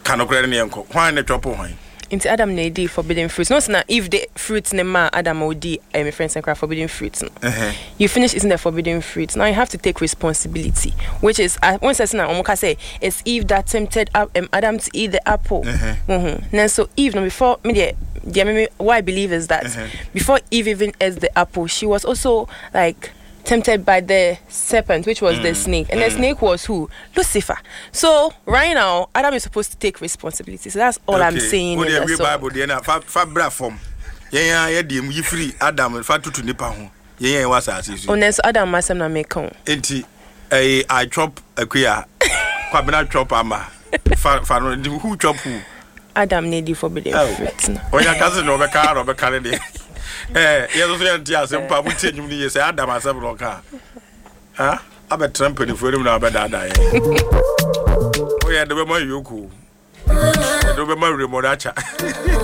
Canocran Yanko. Why not chop wine? Into Adam Nady forbidden fruits. No, now if the fruits nema Adam Odi my friends and cry forbidden fruits. You finish eating the forbidden fruits. Now you have to take responsibility, which is one person Omoka say it's Eve that tempted Adam to eat the apple. Then so Eve, no, before me what I believe is that before Eve even ate the apple, she was also like tempted by the serpent, which was the snake, and the snake was who? Lucifer. So right now, Adam is supposed to take responsibility. So that's all I'm saying. In the Bible, fa form. Yeah, you free Adam fa to nipa ho. Yeah, was as honest Adam masem na make on. Enti I chop akuya. Kwabena chop ama. Fa who chop who? Adam need you forbidden fruit. Oh, your cousin over car over Canada. Yes, I'm probably telling you, yes, Adam has a car. Huh? I'm a trumpet for him now, but I die. Oh, yeah, the woman you cool. The woman remote.